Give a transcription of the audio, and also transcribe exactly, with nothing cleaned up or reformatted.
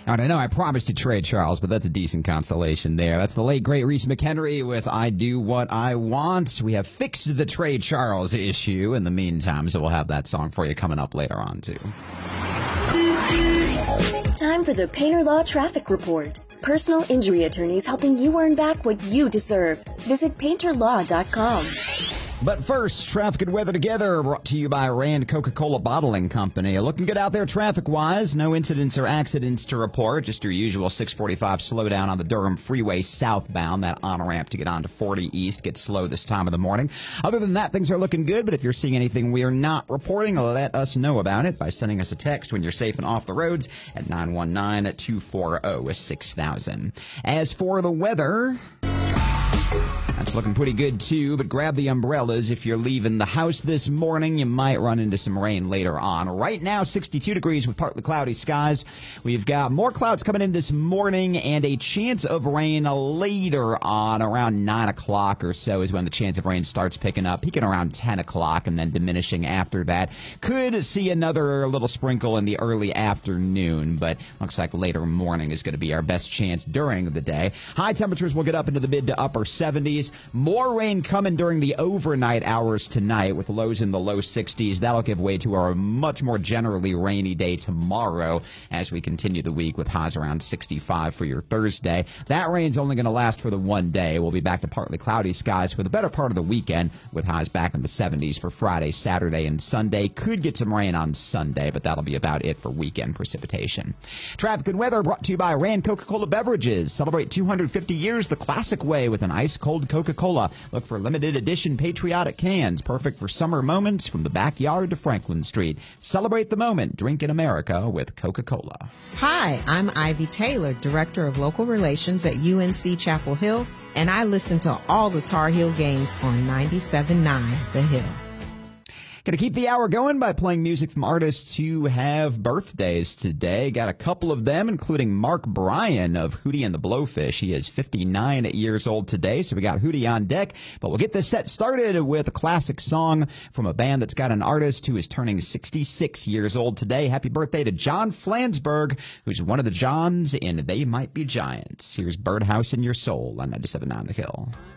All right, I know I promised to trade Charles, but that's a decent consolation there. That's the late, great Reese McHenry with I Do What I Want. We have fixed the Trade Charles issue in the meantime, so we'll have that song for you coming up later on, too. Time for the Painter Law Traffic Report. Personal injury attorneys helping you earn back what you deserve. Visit painter law dot com. But first, traffic and weather together, brought to you by Rand Coca-Cola Bottling Company. Looking good out there traffic-wise. No incidents or accidents to report. Just your usual six forty-five slowdown on the Durham Freeway southbound. That on-ramp to get on to forty East gets slow this time of the morning. Other than that, things are looking good. But if you're seeing anything we are not reporting, let us know about it by sending us a text when you're safe and off the roads at nine one nine, two four zero, six thousand. As for the weather, that's looking pretty good, too, but grab the umbrellas. If you're leaving the house this morning, you might run into some rain later on. Right now, sixty-two degrees with partly cloudy skies. We've got more clouds coming in this morning and a chance of rain later on. Around nine o'clock or so is when the chance of rain starts picking up, peaking around ten o'clock and then diminishing after that. Could see another little sprinkle in the early afternoon, but looks like later morning is going to be our best chance during the day. High temperatures will get up into the mid to upper seventies. More rain coming during the overnight hours tonight with lows in the low sixties. That'll give way to our much more generally rainy day tomorrow as we continue the week with highs around sixty-five for your Thursday. That rain's only going to last for the one day. We'll be back to partly cloudy skies for the better part of the weekend with highs back in the seventies for Friday, Saturday, and Sunday. Could get some rain on Sunday, but that'll be about it for weekend precipitation. Traffic and weather brought to you by Rand Coca-Cola Beverages. Celebrate two hundred fifty years the classic way with an ice-cold Coca-Cola. Look for limited edition patriotic cans, perfect for summer moments from the backyard to Franklin Street. Celebrate the moment. Drink in America with Coca-Cola. Hi, I'm Ivy Taylor, Director of Local Relations at U N C Chapel Hill, and I listen to all the Tar Heel games on ninety-seven point nine The Hill. Going to keep the hour going by playing music from artists who have birthdays today. Got a couple of them, including Mark Bryan of Hootie and the Blowfish. He is fifty-nine years old today, so we got Hootie on deck. But we'll get this set started with a classic song from a band that's got an artist who is turning sixty-six years old today. Happy birthday to John Flansburgh, who's one of the Johns in They Might Be Giants. Here's Birdhouse in Your Soul on ninety-seven point nine The Hill.